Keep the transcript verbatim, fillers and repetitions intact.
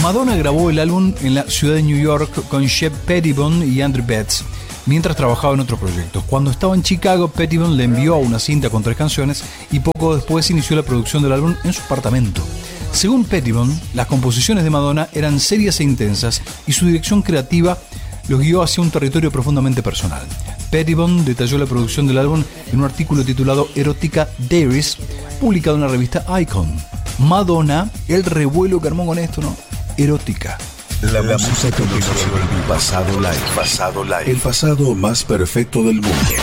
Madonna grabó el álbum en la ciudad de New York con Shep Pettibone y Andrew Betts, mientras trabajaba en otros proyectos. Cuando estaba en Chicago, Pettibone le envió una cinta con tres canciones y poco después inició la producción del álbum en su apartamento. Según Pettibone, las composiciones de Madonna eran serias e intensas y su dirección creativa los guió hacia un territorio profundamente personal. Pettibone detalló la producción del álbum en un artículo titulado Erotica Diaries, publicado en la revista Icon. Madonna, el revuelo que armó con esto, ¿no? Erótica. La, la música que conoció el pasado live. Pasado live. El pasado más perfecto del mundo.